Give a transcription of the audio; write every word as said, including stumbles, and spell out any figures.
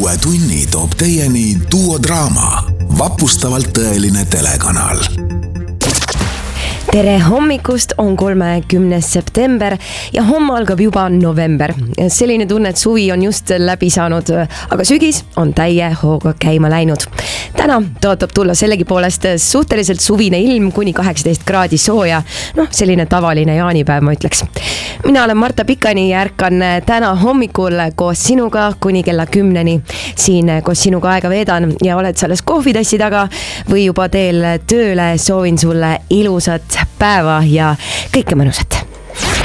uue tunni toob teieni duodraama, vapustavalt tõeline telekanal. Tere hommikust, on kolmekümnes september ja homme algab juba november. Selline tunne, et suvi on just läbi saanud, aga sügis on täie hooga käima läinud. Täna tõotab tulla sellegi poolest suhteliselt suvine ilm, kuni kaheksateist kraadi sooja. Noh, selline tavaline jaanipäev, ma ütleks. Mina olen Marta Pikani ja ärkan täna hommikul koos sinuga kuni kella kümneni. Siin koos sinuga aega veedan ja oled selles kohvitassi taga või juba teel tööle. Soovin sulle ilusat päeva ja kõike mõnusat.